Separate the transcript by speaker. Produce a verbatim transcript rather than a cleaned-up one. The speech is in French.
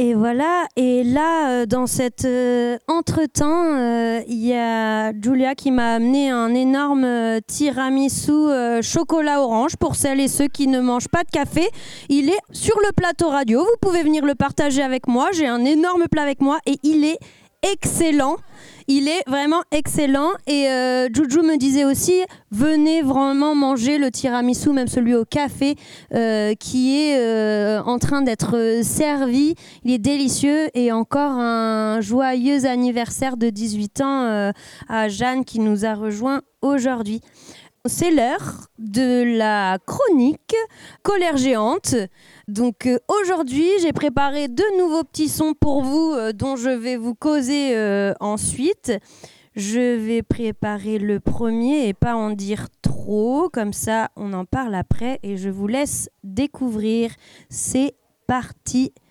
Speaker 1: Et voilà, et là, euh, dans cet euh, entretemps, euh, il y a Julia qui m'a amené un énorme euh, tiramisu euh, chocolat orange pour celles et ceux qui ne mangent pas de café. Il est sur le plateau radio, vous pouvez venir le partager avec moi. J'ai un énorme plat avec moi et il est excellent. Il est vraiment excellent et euh, Juju me disait aussi venez vraiment manger le tiramisu, même celui au café euh, qui est euh, en train d'être servi. Il est délicieux et encore un joyeux anniversaire de dix-huit ans euh, à Jeanne qui nous a rejoint aujourd'hui. C'est l'heure de la chronique Colère géante. Donc euh, aujourd'hui, j'ai préparé deux nouveaux petits sons pour vous euh, dont je vais vous causer euh, ensuite. Je vais préparer le premier et pas en dire trop, comme ça on en parle après et je vous laisse découvrir. C'est parti.